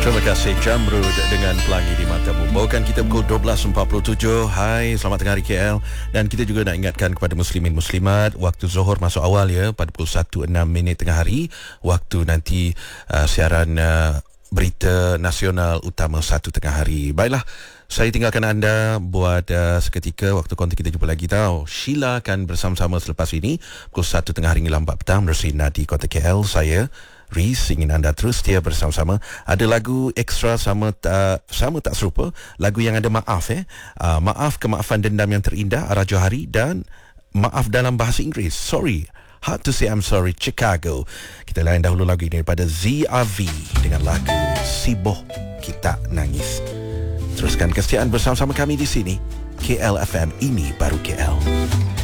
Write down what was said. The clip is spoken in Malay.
Terima kasih Jamrud dengan Pelangi di Matamu. Bawakan kita pukul 12.47. Hai, selamat tengah hari KL. Dan kita juga nak ingatkan kepada muslimin muslimat, waktu Zuhur masuk awal ya, pada pukul 1.06 tengah hari. Waktu nanti siaran berita nasional utama 1 tengah hari. Baiklah, saya tinggalkan anda buat seketika. Waktu konti kita jumpa lagi tau. Sheila akan bersama-sama selepas ini pukul 1 tengah hari hingga 4 petang bersama di Kota KL. Saya Riz ingin anda terus setia bersama-sama. Ada lagu ekstra sama tak serupa, lagu yang ada maaf maaf, kemaafan dendam yang terindah, Arah Johari, dan maaf dalam bahasa Inggeris, sorry, hard to say I'm sorry, Chicago. Kita layan dahulu lagu ini daripada ZRV dengan lagu Siboh Kita Nangis. Teruskan kesetiaan bersama-sama kami di sini KL FM, ini baru KL.